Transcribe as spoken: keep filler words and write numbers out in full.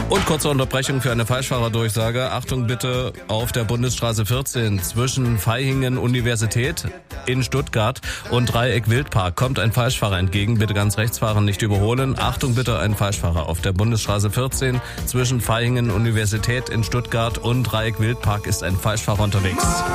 Und kurze Unterbrechung für eine Falschfahrerdurchsage. Achtung bitte, auf der Bundesstraße vierzehn zwischen Vaihingen Universität in Stuttgart und Dreieck Wildpark kommt ein Falschfahrer entgegen. Bitte ganz rechts fahren, nicht überholen. Achtung bitte, ein Falschfahrer auf der Bundesstraße vierzehn zwischen Vaihingen Universität in Stuttgart und Dreieck Wildpark ist ein Falschfahrer unterwegs.